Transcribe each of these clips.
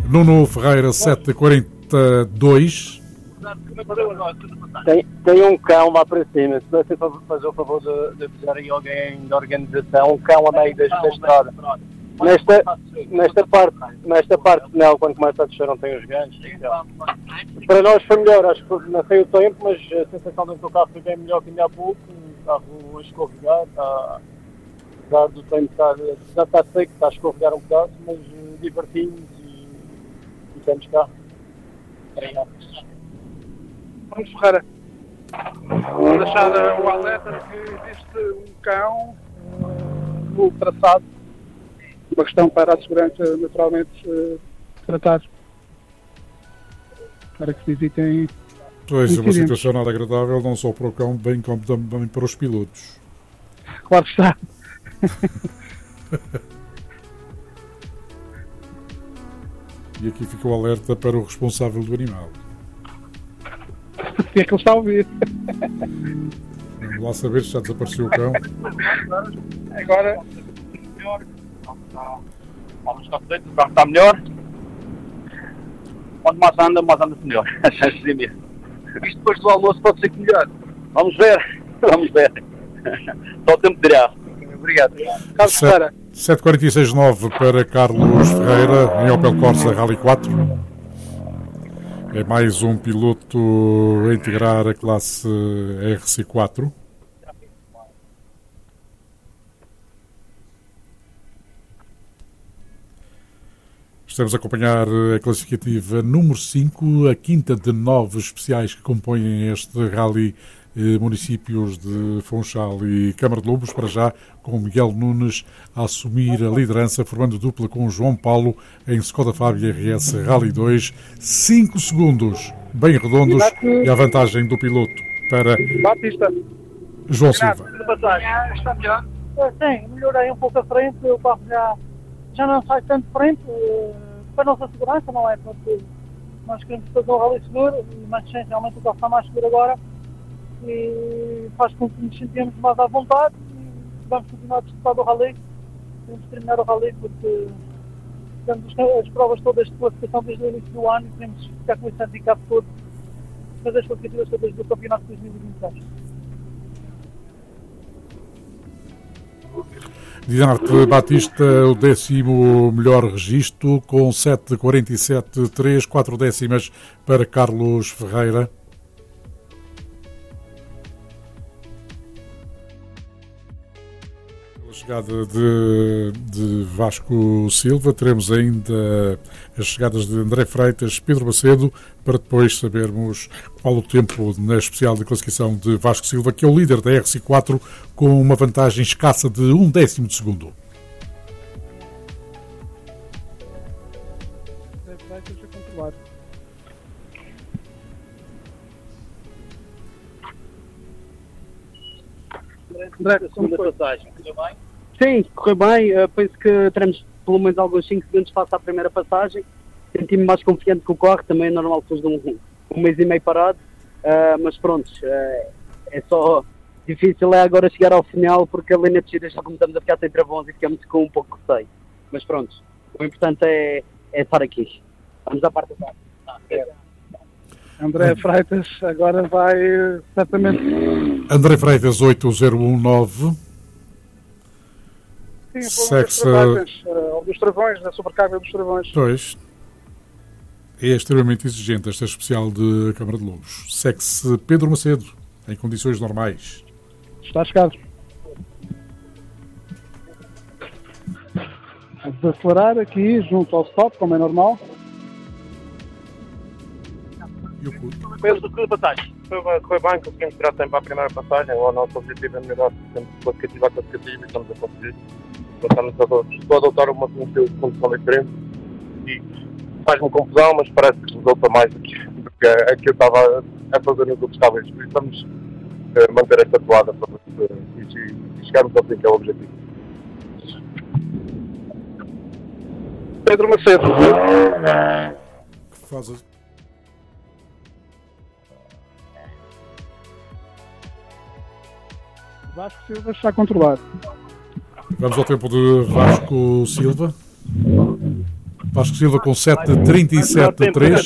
Nuno Ferreira, 7h42. Tem um cão lá para cima. Se você fazer o favor de avisar aí alguém da organização, um cão a meio da estrada. Nesta parte não, quando começa a descer não tem os ganchos. Então. Para nós foi melhor, acho que não sei o tempo, mas a sensação dentro do carro foi bem melhor que ainda há pouco. O carro a escorregar, apesar do tempo já está seco, está a escorregar um pedaço, mas divertimos e temos carro. Vamos, Ferreira. Vou deixar o alerta que existe um cão no traçado. Uma questão para a segurança, naturalmente, tratar. Para que se evitem. Pois, é uma situação nada agradável, não só para o cão, bem como também para os pilotos. Claro que está. E aqui fica o alerta para o responsável do animal. O que é que ele está a ouvir? Vamos lá saber se já desapareceu o cão. Agora. Vamos estar feito, o carro está melhor. Quanto mais anda melhor. Isto depois do almoço pode ser que melhor. Vamos ver. Só o tempo dirá. Obrigado. Carlos Ferreira. 7h46,9 para Carlos Ferreira, em Opel Corsa Rally 4. É mais um piloto a integrar a classe RC4. Estamos a acompanhar a classificativa número 5, a quinta de 9 especiais que compõem este Rally municípios de Funchal e Câmara de Lobos, para já com Miguel Nunes a assumir a liderança, formando dupla com João Paulo em Skoda Fábia RS Rally 2. 5 segundos bem redondos e a vantagem do piloto para Batista. João Silva. Está melhor? Sim, melhorei um pouco a frente, o carro já não sai tanto de frente, para a nossa segurança, não é? Porque nós queremos fazer um rally seguro, mas essencialmente o carro está mais seguro agora e faz com que nos sentimos mais à vontade e vamos continuar a disputar do rally. Queremos terminar o rally porque temos as provas todas de classificação desde o início do ano e queremos ficar com esse handicap todo, fazer as classificativas todas do campeonato de 2023. Dinarte Batista, o 10º melhor registro, com 7,47,3, 4 décimas para Carlos Ferreira. A chegada de Vasco Silva, teremos ainda as chegadas de André Freitas, Pedro Macedo, para depois sabermos qual o tempo na especial de classificação de Vasco Silva, que é o líder da RC4, com uma vantagem escassa de 1/10 de segundo. André, segunda passagem, correu bem? Sim, correu bem. Penso que teremos pelo menos alguns 5 segundos face à primeira passagem. Senti-me mais confiante que o carro, também é normal depois de um mês e meio parado. Mas pronto, é só difícil agora chegar ao final, porque ali na descida já começamos a ficar sem travões e ficamos com um pouco de receio. Mas pronto, o importante é estar aqui. Vamos à parte da tarde. André Freitas agora vai certamente. André Freitas 8019. Sim, dos travões, da sobrecarga dos travões. Pois. É extremamente exigente esta especial de Câmara de Lobos. Segue-se Pedro Macedo, em condições normais. Está chegado. Vamos acelerar aqui, junto ao stop, como é normal. E o Couto? Penso que passagem. Foi bem, conseguimos tirar tempo à primeira passagem. O nosso objetivo é melhorar sempre classificativo a classificativo e estamos a conseguir. Estamos a adotar uma condição diferente e faz-me confusão, mas parece que resulta mais do que eu estava a fazer nos outros estáveis. Por isso vamos manter esta toada e chegarmos ao fim, que é o objetivo. Pedro Macedo. Que faz Vasco Silva está controlado. Vamos ao tempo de Vasco Silva. Vasco Silva com 7:37.3.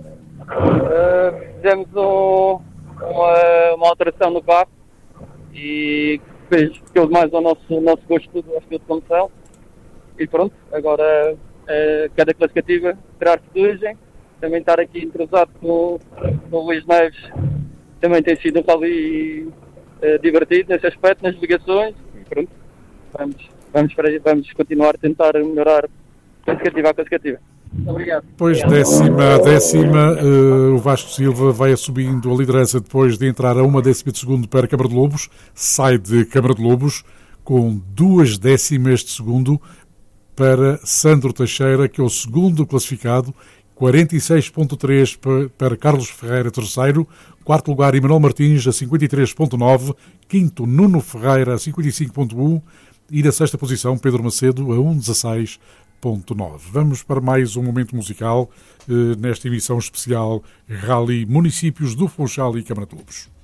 Fizemos uma alteração no carro e fez mais ao nosso gosto do estilo de condução. E pronto, agora cada classificativa tirar ferrugem, também estar aqui entrosado com o Luís Neves, também tem sido um rally divertido nesse aspecto, nas ligações, e pronto, vamos continuar a tentar melhorar classificativa a classificativa. Obrigado. Depois, décima a décima, o Vasco Silva vai assumindo a liderança depois de entrar a 1/10 de segundo para Câmara de Lobos, sai de Câmara de Lobos com 2/10 de segundo para Sandro Teixeira, que é o segundo classificado, 46.3 para Carlos Ferreira, terceiro, quarto lugar Emanuel Martins a 53.9, quinto Nuno Ferreira a 55.1 e na sexta posição Pedro Macedo a 1:16.9. Vamos para mais um momento musical nesta emissão especial Rally Municípios do Funchal e Câmara de Lobos.